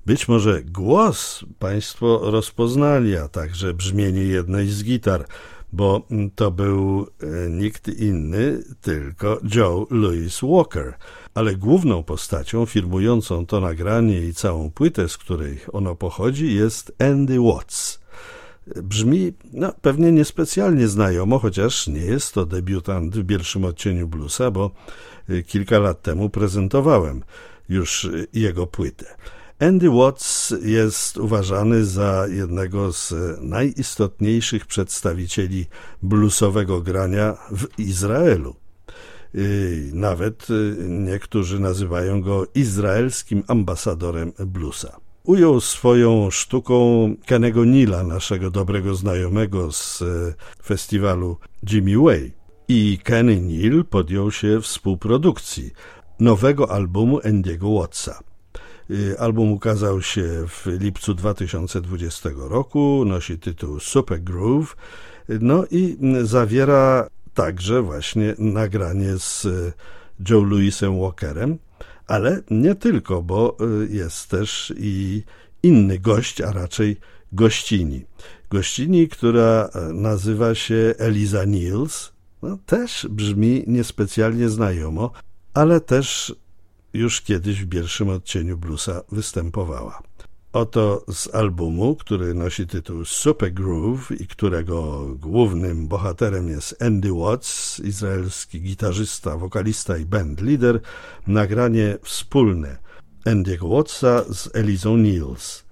Być może głos Państwo rozpoznali, a także brzmienie jednej z gitar, bo to był nikt inny, tylko Joe Louis Walker. Ale główną postacią firmującą to nagranie i całą płytę, z której ono pochodzi, jest Andy Watts. Brzmi pewnie niespecjalnie znajomo, chociaż nie jest to debiutant w pierwszym odcieniu bluesa, bo kilka lat temu prezentowałem już jego płytę. Andy Watts jest uważany za jednego z najistotniejszych przedstawicieli bluesowego grania w Izraelu. Nawet niektórzy nazywają go izraelskim ambasadorem bluesa. Ujął swoją sztuką Kennego Neala, naszego dobrego znajomego z festiwalu Jimmy Way. I Kenny Neal podjął się współprodukcji nowego albumu Andy'ego Wattsa. Album ukazał się w lipcu 2020 roku, nosi tytuł Super Groove, i zawiera także właśnie nagranie z Joe Louisem Walkerem, ale nie tylko, bo jest też i inny gość, a raczej gościni. Gościni, która nazywa się Eliza Niels, też brzmi niespecjalnie znajomo, ale też już kiedyś w pierwszym odcieniu bluesa występowała. Oto z albumu, który nosi tytuł Super Groove i którego głównym bohaterem jest Andy Watts, izraelski gitarzysta, wokalista i bandleader, nagranie wspólne Andy'ego Wattsa z Elizą Niels.